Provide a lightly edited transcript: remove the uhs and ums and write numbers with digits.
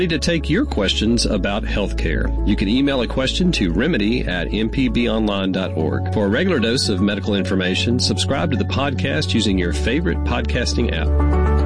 to take your questions about healthcare. You can email a question to remedy@mpbonline.org. For a regular dose of medical information, subscribe to the podcast using your favorite podcasting app.